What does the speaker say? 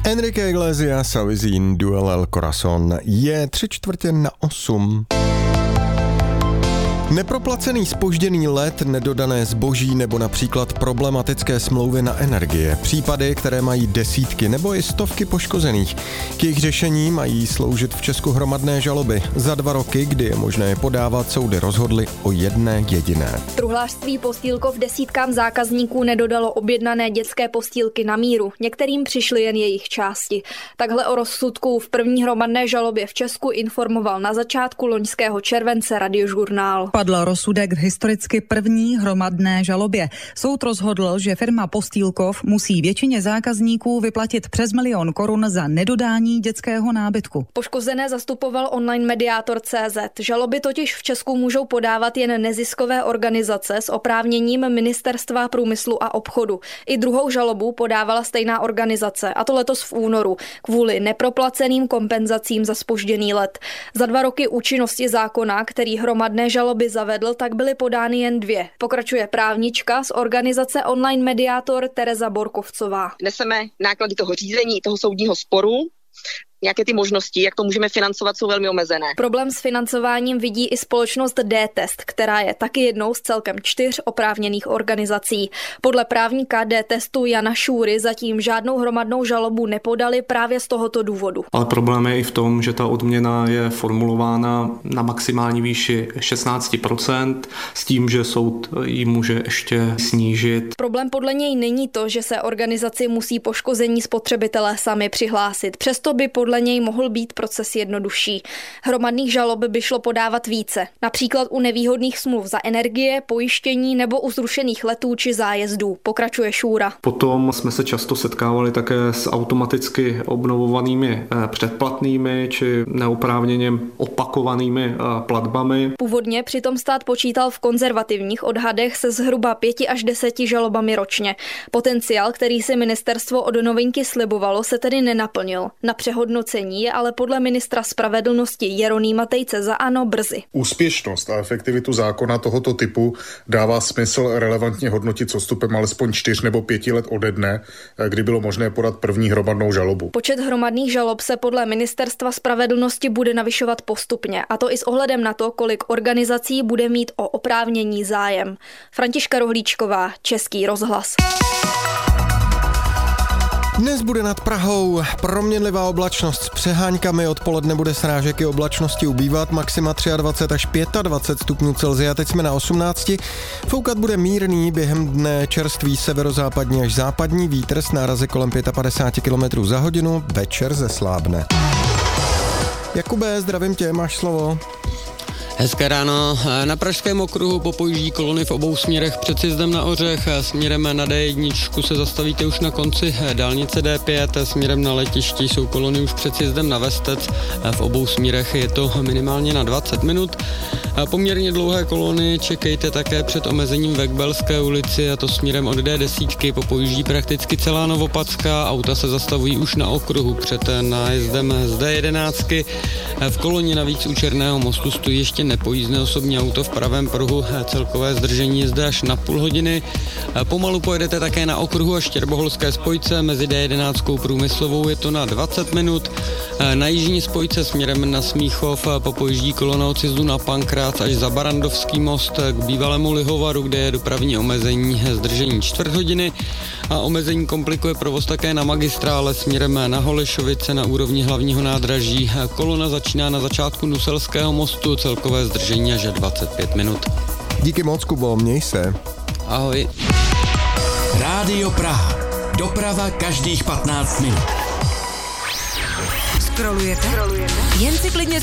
Enrique Iglesias a Wizín Duel El Corazón je 7:45. Neproplacený zpožděný let, nedodané zboží nebo například problematické smlouvy na energie. Případy, které mají desítky nebo i stovky poškozených. K jejich řešení mají sloužit v Česku hromadné žaloby. Za 2 roky, kdy je možné je podávat, soudy rozhodly o jedné jediné. Truhlářství Postýlkov desítkám zákazníků nedodalo objednané dětské postýlky na míru. Některým přišly jen jejich části. Takhle o rozsudku v první hromadné žalobě v Česku informoval na začátku loňského července Radiožurnál. Padl rozsudek v historicky první hromadné žalobě. Soud rozhodl, že firma Postýlkov musí většině zákazníků vyplatit přes 1 000 000 korun za nedodání dětského nábytku. Poškozené zastupoval online mediátor CZ. Žaloby totiž v Česku můžou podávat jen neziskové organizace s oprávněním Ministerstva průmyslu a obchodu. I druhou žalobu podávala stejná organizace, a to letos v únoru, kvůli neproplaceným kompenzacím za zpožděný let. Za 2 roky účinnosti zákona, který hromadné žaloby zavedl, tak byly podány jen 2. Pokračuje právnička z organizace Online Mediátor Tereza Borkovcová. Neseme náklady toho řízení, toho soudního sporu. Nějaké ty možnosti, jak to můžeme financovat, jsou velmi omezené. Problém s financováním vidí i společnost D-Test, která je taky jednou z celkem 4 oprávněných organizací. Podle právníka D-Testu Jana Šúry zatím žádnou hromadnou žalobu nepodali právě z tohoto důvodu. Ale problém je i v tom, že ta odměna je formulována na maximální výši 16%, s tím, že soud ji může ještě snížit. Problém podle něj není to, že se organizaci musí poškození spotřebitelé sami přihlásit. Přesto by podle něj mohl být proces jednodušší. Hromadných žalob by šlo podávat více. Například u nevýhodných smluv za energie, pojištění nebo u zrušených letů či zájezdů. Pokračuje Šúra. Potom jsme se často setkávali také s automaticky obnovovanými předplatnými či neoprávněně opakovanými platbami. Původně přitom stát počítal v konzervativních odhadech se zhruba 5 až 10 žalobami ročně. Potenciál, který si ministerstvo od novinky slibovalo, se tedy nenaplnil. Na přehodnocení je ale podle ministra spravedlnosti Jeronýma Tejce za ANO brzy. Úspěšnost a efektivitu zákona tohoto typu dává smysl relevantně hodnotit s odstupem alespoň 4 nebo 5 let ode dne, kdy bylo možné podat první hromadnou žalobu. Počet hromadných žalob se podle ministerstva spravedlnosti bude navyšovat postupně, a to i s ohledem na to, kolik organizací bude mít o oprávnění zájem. Františka Rohlíčková, Český rozhlas. Dnes bude nad Prahou proměnlivá oblačnost s přeháňkami, odpoledne bude srážek i oblačnosti ubývat, maxima 23 až 25 stupňů Celsia, teď jsme na 18. Foukat bude mírný, během dne čerstvý severozápadní až západní vítr s nárazy kolem 55 km za hodinu, večer zeslábne. Jakube, zdravím tě, máš slovo. Hezké ráno. Na Pražském okruhu popojíždí kolony v obou směrech před sjezdem na Ořech. Směrem na D1 se zastavíte už na konci dálnice D5. Směrem na letišti jsou kolony už před sjezdem na Vestec. V obou směrech je to minimálně na 20 minut. Poměrně dlouhé kolony čekejte také před omezením v Ekbelské ulici, a to směrem od D10. Popojíždí prakticky celá Novopadská. Auta se zastavují už na okruhu před nájezdem z D11. V koloně navíc u Černého mostu stojí ještě nepojízdné osobní auto v pravém pruhu. Celkové zdržení je zde až na půl hodiny. Pomalu pojedete také na okruhu a Štěrboholské spojce. Mezi D11 průmyslovou je to na 20 minut. Na jižní spojce směrem na Smíchov popojíždí kolona od sjezdu na Pankrác až za Barandovský most k bývalému Lihovaru, kde je dopravní omezení zdržení 4 hodiny. A omezení komplikuje provoz také na magistrále směrem na Holešovice na úrovni hlavního nádraží. Kolona začíná na začátku Nuselského mostu, celkové zdržení až 25 minut. Díky moc, Kubo, měj se. Ahoj. Rádio Praha. Doprava každých 15 minut. Scrollujete? Jen si klidně